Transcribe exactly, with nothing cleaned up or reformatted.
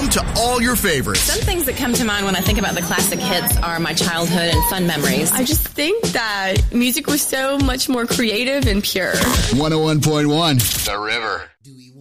to all your favorites. Some things that come to mind when I think about the classic hits are my childhood and fun memories. I just think that music was so much more creative and pure. one oh one point one The River. Do we